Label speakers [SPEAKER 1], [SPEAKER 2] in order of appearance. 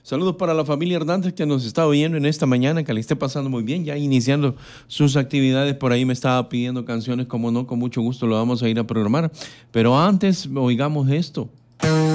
[SPEAKER 1] Saludos para la familia Hernández que nos está oyendo en esta mañana, que le esté pasando muy bien, ya iniciando sus actividades. Por ahí me estaba pidiendo canciones, como no, con mucho gusto lo vamos a ir a programar. Pero antes, oigamos esto.